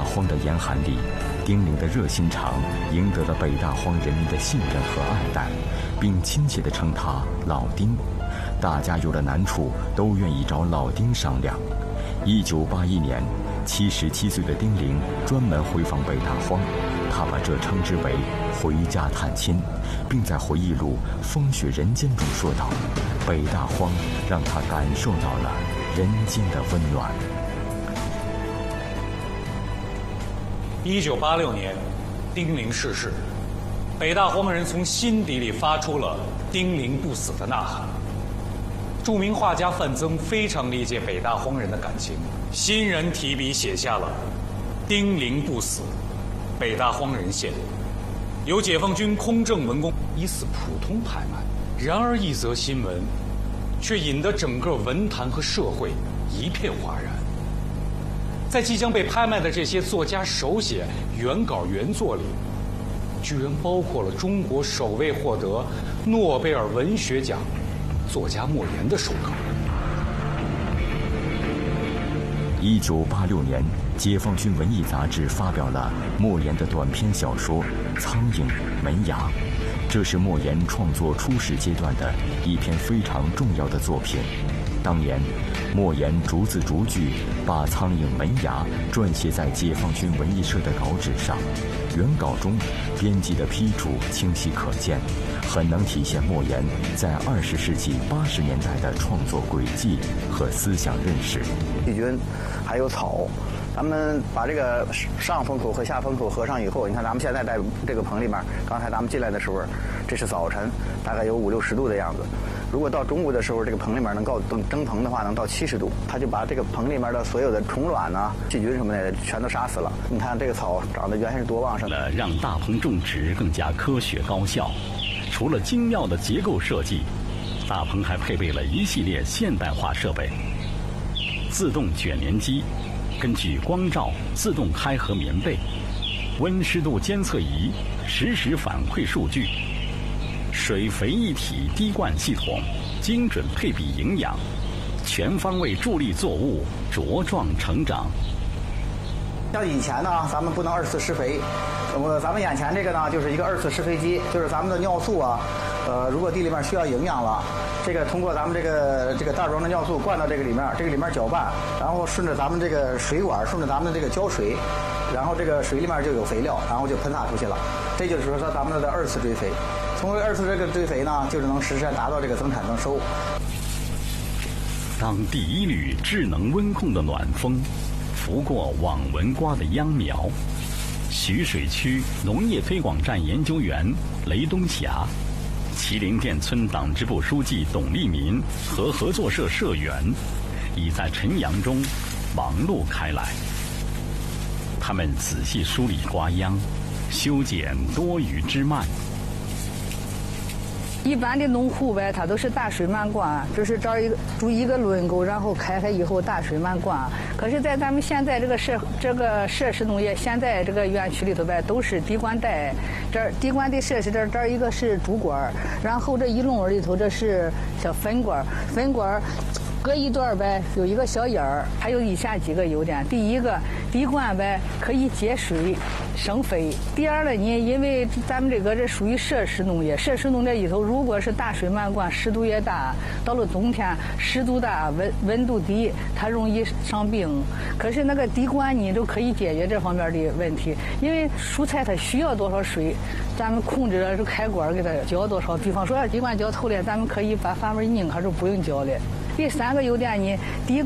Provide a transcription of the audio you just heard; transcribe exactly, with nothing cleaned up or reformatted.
荒的严寒里，丁玲的热心肠赢得了北大荒人民的信任和爱戴，并亲切地称他老丁。大家有了难处都愿意找老丁商量。一九八一年，七十七岁的丁玲专门回访北大荒，他把这称之为回家探亲，并在回忆录《风雪人间》中说道：北大荒让他感受到了人间的温暖。 一九八六年，丁玲逝世，北大荒人从心底里发出了丁玲不死的呐喊。著名画家范曾非常理解北大荒人的感情，欣然提笔写下了《丁玲不死，北大荒人献》，由解放军空政文工以此普通拍卖。然而一则新闻，却引得整个文坛和社会一片哗然。在即将被拍卖的这些作家手写原稿原作里，居然包括了中国首位获得诺贝尔文学奖作家莫言的手稿。 一九八六年，解放军文艺杂志发表了莫言的短篇小说《苍蝇门牙》，这是莫言创作初始阶段的一篇非常重要的作品。当年，莫言逐字逐句把《苍蝇门牙》撰写在解放军文艺社的稿纸上，原稿中编辑的批注清晰可见，很能体现莫言在二十世纪八十年代的创作轨迹和思想认识。 细菌，还有草，咱们把这个上风口和下风口合上以后，你看咱们现在在这个棚里面，刚才咱们进来的时候，这是早晨，大概有五六十度的样子。如果到中午的时候，这个棚里面能够蒸棚的话，能到七十度，他就把这个棚里面的所有的虫卵呐、细菌什么的全都杀死了。你看这个草长得原先是多旺盛。 为了让大棚种植更加科学高效，除了精妙的结构设计，大棚还配备了一系列现代化设备：自动卷帘机，根据光照自动开合棉被；温湿度监测仪，实时反馈数据；水肥一体滴灌系统，精准配比营养，全方位助力作物茁壮成长。 像以前呢，咱们不能二次施肥，呃，咱们眼前这个呢，就是一个二次施肥机，就是咱们的尿素啊，呃，如果地里面需要营养了，这个通过咱们这个这个袋装的尿素灌到这个里面，这个里面搅拌，然后顺着咱们这个水管，顺着咱们的这个浇水，然后这个水里面就有肥料，然后就喷洒出去了。这就是说咱们的二次追肥。通过二次这个追肥呢，就是能实现达到这个增产增收。 当第一缕智能温控的暖风拂过网纹瓜的秧苗，徐水区农业推广站研究员雷东霞、麒麟店村党支部书记董立民和合作社社员已在晨阳中忙碌开来。他们仔细梳理瓜秧，修剪多余枝蔓。 一般的农户呗，他都是大水漫灌，就是找一个筑一个轮沟，然后开开以后大水漫灌。可是，在咱们现在这个设这个设施农业，现在这个园区里头呗，都是滴灌带。这儿滴灌的设施，这儿这儿一个是主管，然后这一垄里头这是小分管，分管隔一段呗有一个小眼儿，还有以下几个优点：第一个，滴灌呗可以节水省肥；第二呢，你因为咱们这个这属于设施农业，设施农业里头如果是大水漫灌，湿度也大，到了冬天湿度大、温温度低，它容易伤病。可是那个滴灌你都可以解决这方面的问题，因为蔬菜它需要多少水，咱们控制了这开关给它浇多少。比方说要滴灌浇透了，咱们可以把范围拧开，就不用浇了。第三个优点呢，滴